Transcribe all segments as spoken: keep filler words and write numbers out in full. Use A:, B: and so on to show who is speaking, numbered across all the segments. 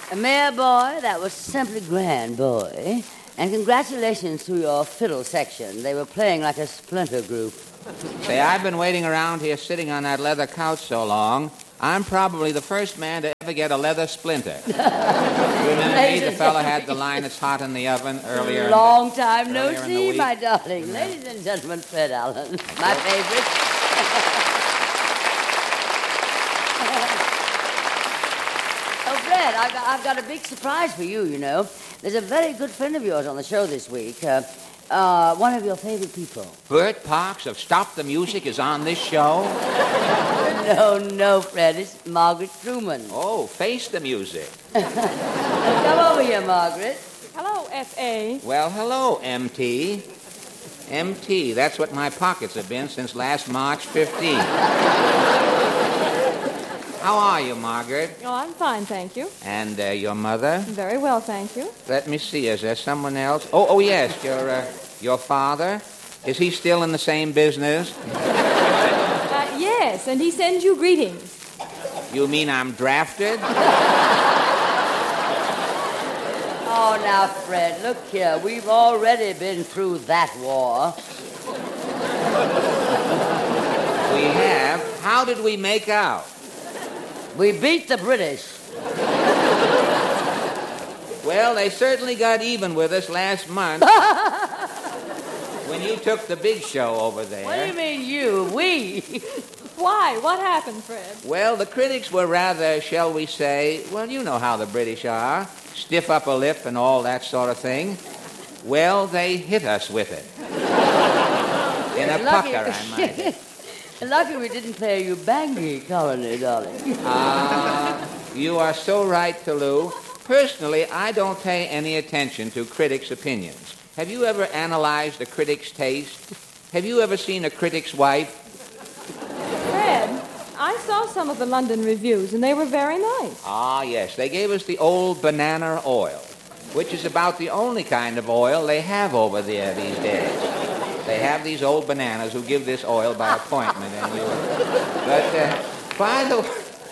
A: Mayor boy, that was simply grand, boy. And congratulations to your fiddle section. They were playing like a splinter group.
B: Say, I've been waiting around here sitting on that leather couch so long, I'm probably the first man to ever get a leather splinter. Remember me, the fellow had the line that's hot in the oven earlier.
A: Long
B: the,
A: time no see, my darling. Yeah. Ladies and gentlemen, Fred Allen, my favorite. Oh, Fred, I've got, I've got a big surprise for you, you know. There's a very good friend of yours on the show this week. Uh, uh, one of your favorite people.
B: Bert Parks of Stop the Music is on this show?
A: No, no, Fred. It's Margaret Truman.
B: Oh, Face the Music.
A: Come over here, Margaret.
C: Hello, F A.
B: Well, hello, M T. M T, that's what my pockets have been since last March fifteenth. How are you, Margaret?
C: Oh, I'm fine, thank you.
B: And uh, your mother?
C: Very well, thank you.
B: Let me see. Is there someone else? Oh, oh yes, your uh, your father. Is he still in the same business?
C: Uh, yes, and he sends you greetings.
B: You mean I'm drafted?
A: Oh, now, Fred, look here. We've already been through that war.
B: We have. How did we make out?
A: We beat the British.
B: Well, they certainly got even with us last month when you took the big show over there.
A: What do you mean, you? We?
C: Why? What happened, Fred?
B: Well, the critics were rather, shall we say, well, you know how the British are. Stiff upper lip and all that sort of thing. Well, they hit us with it. In a
A: Lucky.
B: pucker, I might add.
A: Lucky we didn't play you Bangi Colony, darling.
B: Ah, uh, you are so right, Toulouse. Personally, I don't pay any attention to critics' opinions. Have you ever analyzed a critic's taste? Have you ever seen a critic's wife?
C: Fred, I saw some of the London reviews, and they were very nice.
B: Ah, yes. They gave us the old banana oil, which is about the only kind of oil they have over there these days. They have these old bananas who give this oil by appointment, and you. But uh, by the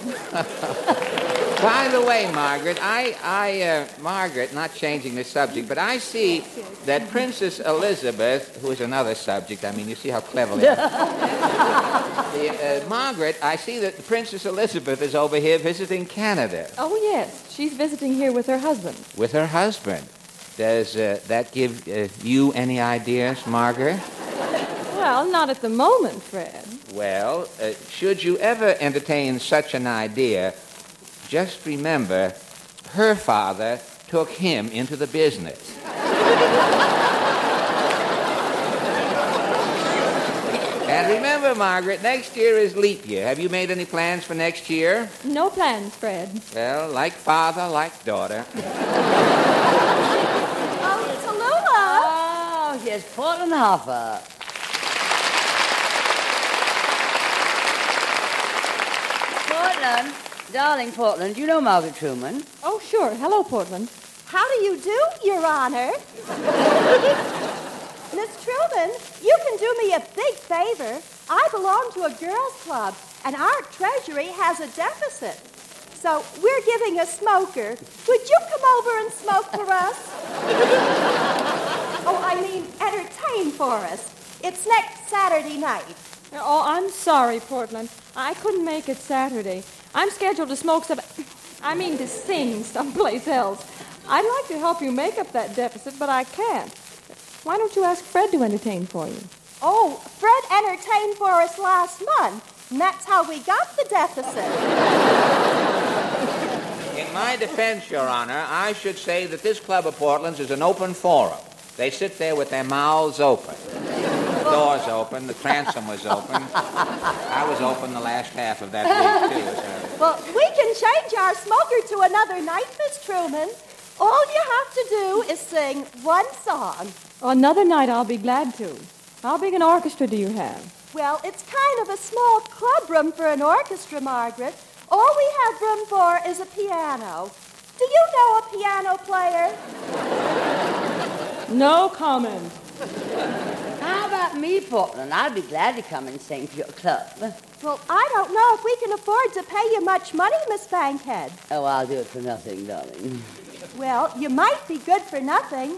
B: by the way, Margaret, I, I, uh, Margaret, not changing the subject, but I see that Princess Elizabeth, who is another subject. I mean, you see how cleverly. the, uh, Margaret, I see that Princess Elizabeth is over here visiting Canada.
C: Oh yes, she's visiting here with her husband.
B: With her husband. Does uh, that give uh, you any ideas, Margaret?
C: Well, not at the moment, Fred.
B: Well, uh, should you ever entertain such an idea, just remember, her father took him into the business. And remember, Margaret, next year is leap year. Have you made any plans for next year?
C: No plans, Fred.
B: Well, like father, like daughter.
A: Oh, here's Portland Hoffa. Portland, darling Portland, you know Margaret Truman?
C: Oh, sure. Hello, Portland.
D: How do you do, Your Honor? Miss Truman, you can do me a big favor. I belong to a girls' club, and our treasury has a deficit. So we're giving a smoker. Would you come over and smoke for us? Oh, I mean, entertain for us. It's next Saturday night.
C: Oh, I'm sorry, Portland. I couldn't make it Saturday. I'm scheduled to smoke some... I mean to sing someplace else. I'd like to help you make up that deficit, but I can't. Why don't you ask Fred to entertain for you?
D: Oh, Fred entertained for us last month, and that's how we got the deficit.
B: In my defense, Your Honor, I should say that this Club of Portland's is an open forum. They sit there with their mouths open. The door's open. The transom was open. I was open the last half of that week, too. So.
D: Well, we can change our smoker to another night, Miss Truman. All you have to do is sing one song.
C: Another night, I'll be glad to. How big an orchestra do you have?
D: Well, it's kind of a small club room for an orchestra, Margaret. All we have room for is a piano. Do you know a piano player?
C: No comment.
A: How about me, Portland. I'd be glad to come and sing for your club.
D: Well, I don't know if we can afford to pay you much money, Miss Bankhead.
A: Oh, I'll do it for nothing, darling.
D: Well, you might be good for nothing.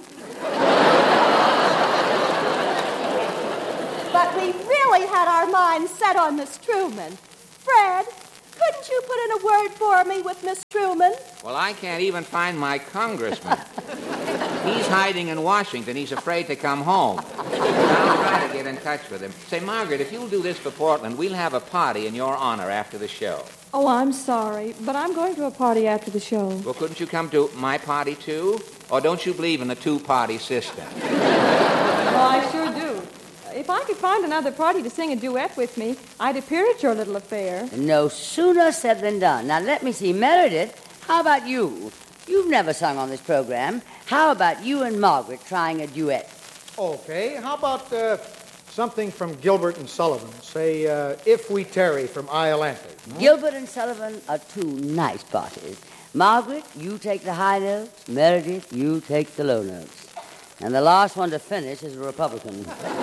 D: But we really had our minds set on Miss Truman. Fred, couldn't you put in a word for me with Miss Truman?
B: Well, I can't even find my congressman. He's hiding in Washington. He's afraid to come home. I'll try to get in touch with him. Say, Margaret, if you'll do this for Portland, we'll have a party in your honor after the show.
C: Oh, I'm sorry, but I'm going to a party after the show.
B: Well, couldn't you come to my party, too? Or don't you believe in the two-party system?
C: Oh, I sure do. If I could find another party to sing a duet with me, I'd appear at your little affair.
A: No sooner said than done. Now, let me see. Meredith, how about you? You've never sung on this program. How about you and Margaret trying a duet?
E: Okay. How about uh, something from Gilbert and Sullivan? Say, uh, If We Tarry from Iolanthe. No?
A: Gilbert and Sullivan are two nice parties. Margaret, you take the high notes. Meredith, you take the low notes. And the last one to finish is a Republican.